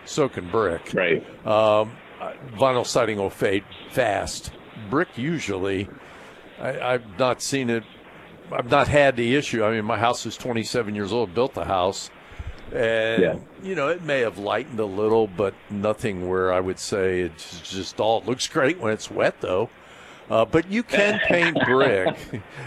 So can brick. Right. Vinyl siding will fade fast. Brick usually, I've not seen it. I've not had the issue. I mean, my house is 27 years old, built the house. And, it may have lightened a little, but nothing where I would say it's just all. It looks great when it's wet, though. But you can paint brick.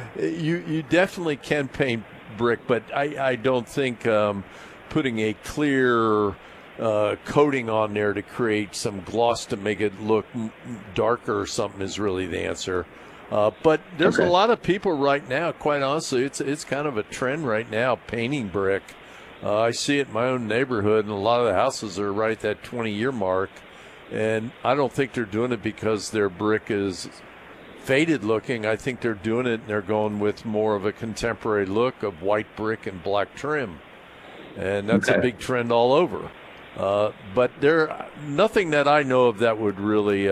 You definitely can paint brick, but I don't think putting a clear coating on there to create some gloss to make it look darker or something is really the answer. But there's a lot of people right now, quite honestly, it's kind of a trend right now, painting brick. I see it in my own neighborhood, and a lot of the houses are right at that 20-year mark. And I don't think they're doing it because their brick is faded looking. I think they're doing it, and they're going with more of a contemporary look of white brick and black trim. And that's a big trend all over. But nothing that I know of that would really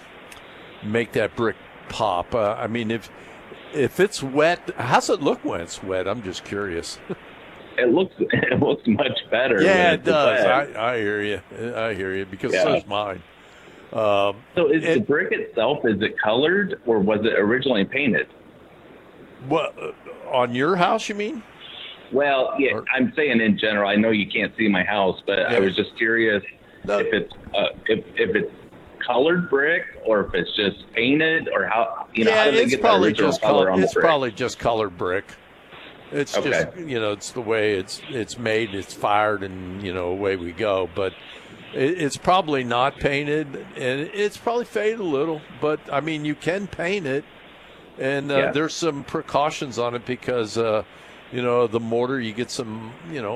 make that brick pop. I mean, if it's wet, how's it look when it's wet? I'm just curious. It looks much better. Yeah, it does. I hear you because so is mine. So is the brick itself, is it colored or was it originally painted? What, on your house, you mean? Well, yeah, I'm saying in general. I know you can't see my house, but I was just curious if it's colored brick or if it's just painted or how. How do they get the original color on the brick? It's probably just colored brick. It's just, it's the way it's made, it's fired, and, away we go. But it's probably not painted, and it's probably faded a little. But, I mean, you can paint it, and there's some precautions on it because, the mortar, you get some,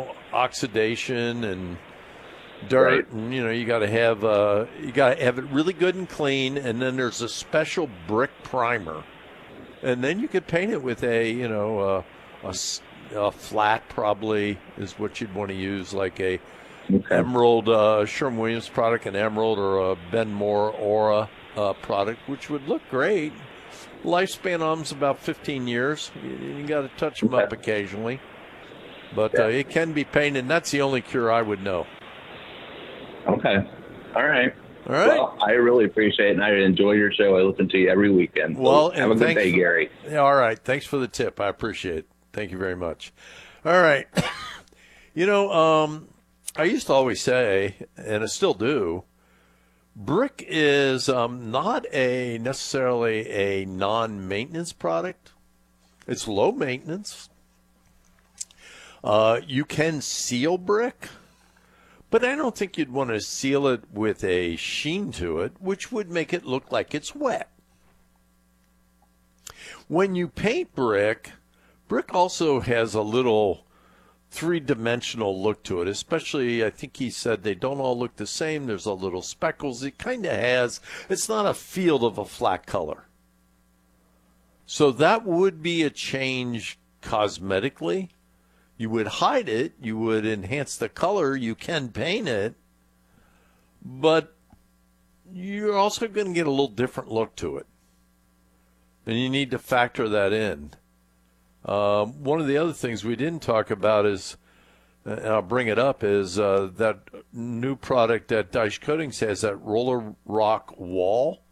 oxidation and dirt, and, you got to have it really good and clean, and then there's a special brick primer. And then you could paint it with a flat probably is what you'd want to use, like a Emerald Sherwin-Williams product, an Emerald, or a Benmore Aura product, which would look great. Lifespan on them's about 15 years. You got to touch them up occasionally, but it can be painted. And that's the only cure I would know. Okay, all right. Well, I really appreciate it, and I enjoy your show. I listen to you every weekend. Well, have a good day, Gary. All right. Thanks for the tip. I appreciate it. Thank you very much. All right. I used to always say, and I still do, brick is not necessarily a non-maintenance product. It's low maintenance. You can seal brick, but I don't think you'd want to seal it with a sheen to it, which would make it look like it's wet. When you paint brick also has a little three-dimensional look to it, especially, I think he said they don't all look the same. There's a little speckles. It kind of has, it's not a field of a flat color. So that would be a change cosmetically. You would hide it. You would enhance the color. You can paint it. But you're also going to get a little different look to it. And you need to factor that in. One of the other things we didn't talk about is, and I'll bring it up, is that new product that Dyche Coatings has, that Roller Rock Wall.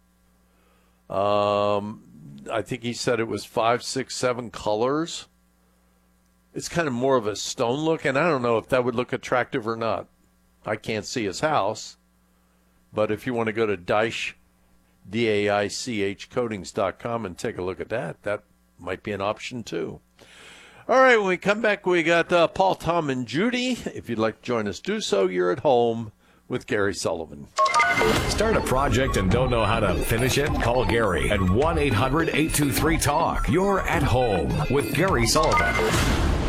I think he said it was 5, 6, 7 colors. It's kind of more of a stone look, and I don't know if that would look attractive or not. I can't see his house, but if you want to go to Dyche, D-A-I-C-H, coatings.com and take a look at that might be an option too. All right, when we come back, we got Paul, Tom, and Judy. If you'd like to join us, do so. You're at home with Gary Sullivan. Start a project and don't know how to finish it? Call Gary at 1-800-823-TALK. You're at home with Gary Sullivan.